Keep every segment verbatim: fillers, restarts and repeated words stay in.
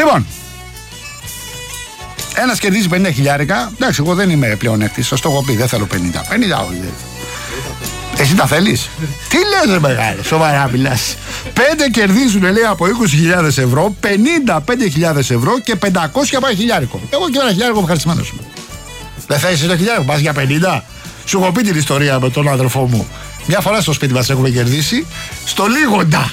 Λοιπόν, ένας κερδίζει πενήντα χιλιάρικα. Εντάξει, εγώ δεν είμαι πλεονέκτης, σας το έχω πει, δεν θέλω πενήντα. πενήντα όχι. Εσύ τα θέλεις? Τι λες ρε μεγάλε, σοβαρά μιλάς? Πέντε κερδίζουν λέει από είκοσι χιλιάδες ευρώ, πενήντα πέντε χιλιάδες ευρώ και πεντακόσια πάει χιλιάρικο. Εγώ και ένα χιλιάρικο ευχαριστημένος είμαι. Δεν θα είσαι το χιλιάρικο, πας για πενήντα. Σου έχω πει την ιστορία με τον αδερφό μου. Μια φορά στο σπίτι μας έχουμε κερδίσει στο Λίγοντα.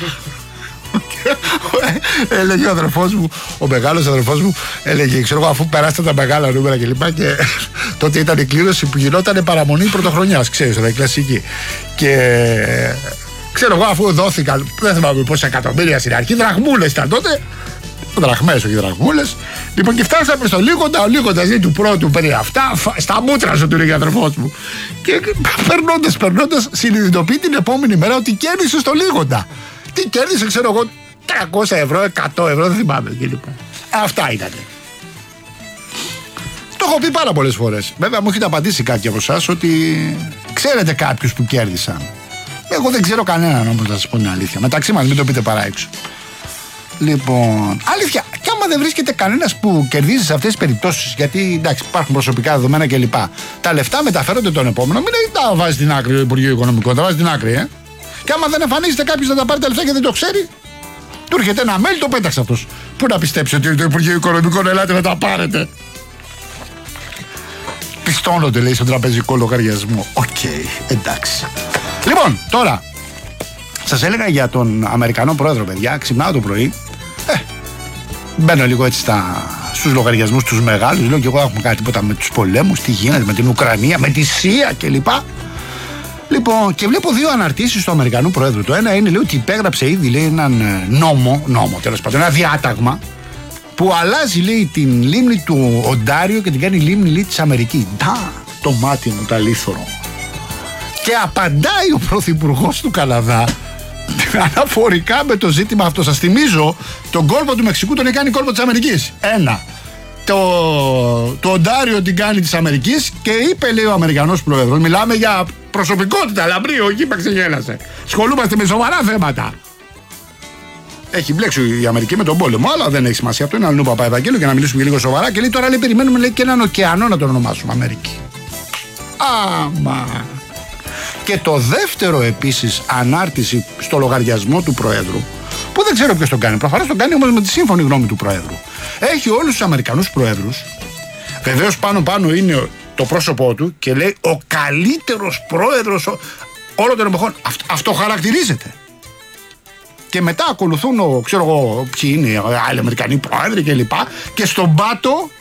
Έλεγε ο αδερφός μου, ο μεγάλος αδερφός μου, έλεγε, ξέρω εγώ, αφού περάσατε τα μεγάλα νούμερα και λοιπά, και τότε ήταν η κλήρωση που γινόταν παραμονή πρωτοχρονιάς, ξέρεις, ήταν η κλασική. Και ξέρω εγώ, αφού δόθηκαν, δεν θυμάμαι πόσα εκατομμύρια στην αρχή, δραχμούλες ήταν τότε. Δραχμές, όχι δραχμούλες. Λοιπόν, και φτάσαμε στο Λίγοντα. Ο Λίγοντας λέει του πρώτου περί αυτά, στα μούτρα σου, του λέγει ο αδερφός μου. Και περνώντας, περνώντας, συνειδητοποιεί την επόμενη μέρα ότι κέρδισε στο Λίγοντα. Τι κέρδισε, ξέρω εγώ, τριακόσια ευρώ, εκατό ευρώ, δεν θυμάμαι κλπ. Αυτά ήταν. Το έχω πει πάρα πολλές φορές. Βέβαια, μου έχετε απαντήσει κάποιοι από εσάς ότι ξέρετε κάποιους που κέρδισαν. Εγώ δεν ξέρω κανέναν όμως, να σας πω την αλήθεια. Μεταξύ μας, μην το πείτε παρά έξω. Λοιπόν, αλήθεια, και άμα δεν βρίσκεται κανένας που κερδίζει σε αυτές τις περιπτώσεις, γιατί εντάξει, υπάρχουν προσωπικά δεδομένα κλπ. Τα λεφτά μεταφέρονται τον επόμενο. Μην τα βάζει στην άκρη ο Υπουργείο Οικονομικών, τα βάζει στην άκρη, ε. Και άμα δεν εμφανίζεται κάποιος να τα πάρει τα λεφτά και δεν το ξέρει, του έρχεται ένα mail, το πέταξε αυτός. Πού να πιστέψει ότι το Υπουργείο Οικονομικών, ελάτε να τα πάρετε. Πιστώνονται, λέει, στον τραπεζικό λογαριασμό. Οκ, okay, εντάξει. Λοιπόν, τώρα, σας έλεγα για τον Αμερικανό πρόεδρο, παιδιά. Ξυπνάω το πρωί. Ε, μπαίνω λίγο έτσι στα, στους λογαριασμούς τους μεγάλους. Λέω και εγώ, έχουμε κάνει τίποτα με τους πολέμους, τι γίνεται με την Ουκρανία, με τη Σία κλπ. Λοιπόν, και βλέπω δύο αναρτήσεις του Αμερικανού Προέδρου. Το ένα είναι, λέει, ότι υπέγραψε ήδη, λέει, έναν νόμο, νόμο τέλος πάντων, ένα διάταγμα που αλλάζει, λέει, την λίμνη του Οντάριο και την κάνει λίμνη, λέει, της Αμερικής. Ντά, το μάτι μου τα λίθωρο. Και απαντάει ο πρωθυπουργός του Καναδά αναφορικά με το ζήτημα αυτό. Σας θυμίζω, τον κόλπο του Μεξικού τον έχει κάνει κόλπο της Αμερικής. Ένα. Το, το Οντάριο την κάνει της Αμερικής και είπε, λέει, ο Αμερικανός Πρόεδρος, μιλάμε για προσωπικότητα, λαμπρή, όχι, είπα, ξεγέλασε. Σχολούμαστε με σοβαρά θέματα. Έχει μπλέξει η Αμερική με τον πόλεμο, αλλά δεν έχει σημασία αυτό. Είναι αλλού Παπαευαγγέλιο για να μιλήσουμε λίγο σοβαρά. Και λέει, τώρα, λέει, περιμένουμε, λέει, και έναν ωκεανό να τον ονομάσουμε Αμερική. Άμα. Και το δεύτερο επίσης ανάρτηση στο λογαριασμό του Προέδρου, που δεν ξέρω ποιος τον κάνει, προφανώς τον κάνει όμως με τη σύμφωνη γνώμη του Προέδρου. Έχει όλους τους Αμερικανούς Προέδρους, βεβαίως πάνω-πάνω είναι το πρόσωπό του και λέει ο καλύτερος πρόεδρος όλων των εποχών. Αυτό, αυτό χαρακτηρίζεται. Και μετά ακολουθούν, ο, ξέρω εγώ, ποιοι είναι οι άλλοι Αμερικανοί πρόεδροι και λοιπά. Και στον πάτο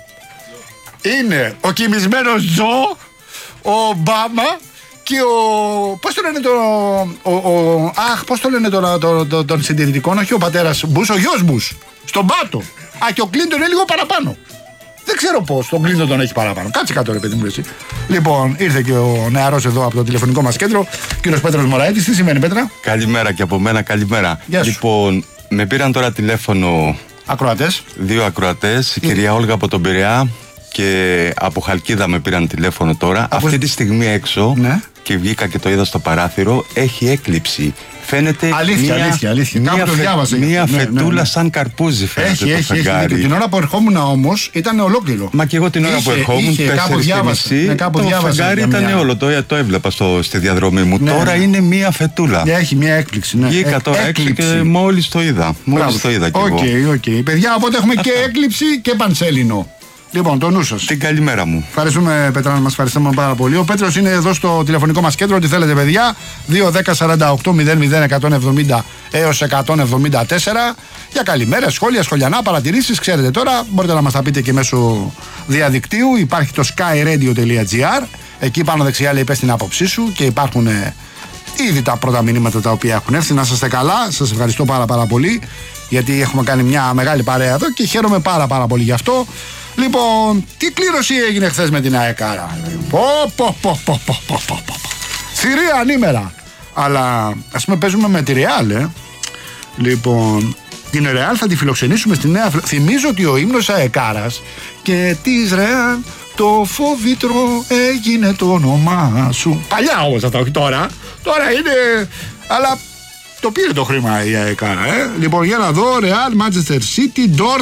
είναι ο κοιμισμένος Τζο, ο Ομπάμα και ο. Πώς το λένε το. Ο, ο, αχ, πώς το λένε τον το, το, το, συντηρητικό, όχι ο πατέρας Μπούς, ο γιος Μπούς. Στον πάτο. Α, και ο Κλίντον είναι λίγο παραπάνω. Δεν ξέρω πώς τον Κλίντον τον έχει παραπάνω. Κάτσε κάτω, ρε παιδί μου, εσύ. Λοιπόν, ήρθε και ο νεαρός εδώ από το τηλεφωνικό μας κέντρο, κύριος Πέτρος Μωραήτης. Τι σημαίνει, Πέτρα? Καλημέρα και από μένα, καλημέρα. Γεια σου. Λοιπόν, με πήραν τώρα τηλέφωνο. Ακροατές. Δύο ακροατές, η κυρία Όλγα από τον Πειραιά και από Χαλκίδα με πήραν τηλέφωνο τώρα. Από... Αυτή τη στιγμή έξω, ναι, και βγήκα και το είδα στο παράθυρο, έχει έκλειψη. Φαίνεται αλήθεια, μια, αλήθεια, αλήθεια. Μια, φε, διάβασε, μια ναι, φετούλα, ναι, ναι, σαν καρπούζι φαίνεται. Έχει, το έχει, φεγγάρι. έχει. Την ώρα που ερχόμουν όμως ήταν ολόκληρο. Μα και εγώ την ώρα είχε, που ερχόμουν, τέσσερις και μισή, το φεγγάρι ήταν μια... όλο. Το, το έβλεπα στο, στη διαδρομή μου. Ναι, τώρα ναι, είναι μια φετούλα. Ναι, έχει μια έκπληξη. Ναι. Βγήκα τώρα έξω και μόλις το είδα. Μόλις το είδα κι εγώ. Οκ, οκ. Παιδιά, οπότε έχουμε και έκλειψη και πανσέλινο. Λοιπόν, το νου σας. Την καλημέρα μου. Ευχαριστούμε, Πέτρα, μας ευχαριστούμε πάρα πολύ. Ο Πέτρος είναι εδώ στο τηλεφωνικό μας κέντρο. Ό,τι θέλετε, παιδιά. δύο δέκα σαράντα οκτώ μηδέν μηδέν εκατόν εβδομήντα έως εκατόν εβδομήντα τέσσερα. Για καλημέρα, σχόλια, σχολιανά, παρατηρήσεις. Ξέρετε τώρα, μπορείτε να μας τα πείτε και μέσω διαδικτύου. Υπάρχει το skyradio.gr. Εκεί πάνω δεξιά λέει πες την άποψή σου και υπάρχουν ε, ήδη τα πρώτα μηνύματα τα οποία έχουν έρθει. Να είστε καλά. Σας ευχαριστώ πάρα πάρα πολύ, γιατί έχουμε κάνει μια μεγάλη παρέα εδώ και χαίρομαι πάρα πάρα πολύ γι' αυτό. Λοιπόν, τι κλήρωση έγινε χθες με την ΑΕΚΑΡΑ? Πω πω πω πω πω πω πω πω. Θηρία ανήμερα. Αλλά ας πούμε παίζουμε με τη Ρεάλ, ε. Λοιπόν, την Ρεάλ θα τη φιλοξενήσουμε στη Νέα. Θυμίζω ότι ο ύμνος ΑΕΚΑΡΑς και της Ρεάλ το φόβητρο έγινε το όνομά σου. Παλιά όμως αυτά, όχι τώρα. Τώρα είναι. Αλλά το πήρε το χρήμα η ΑΕΚΑΡΑ, ε. Λοιπόν, για να δω, Ρεάλ, Manchester City, Dortmund.